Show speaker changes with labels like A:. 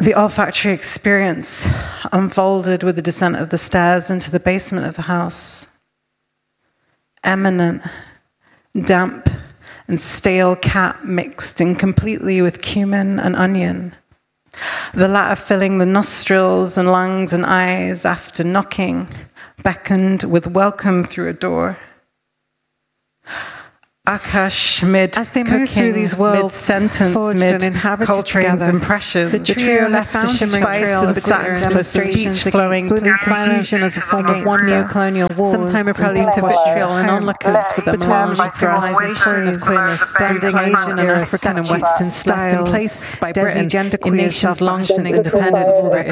A: The olfactory experience unfolded with the descent of the stairs into the basement of the house. Eminent, damp, and stale cat mixed in completely with cumin and onion, the latter filling the nostrils and lungs and eyes after knocking, beckoned with welcome through a door. Akash mid
B: as they moved through these worlds,
A: mid-sentence, mid-Coltrane's impressions,
B: the trio left a shimmering trail of glitter and demonstrations against William's confusion as a form of one neo-colonial war, sometime a prelude to vitriol and onlookers with a melange of dress and tone of queerness, blending Asian and African and Western styles, in place by Britain, genderqueer self-longing independent of all their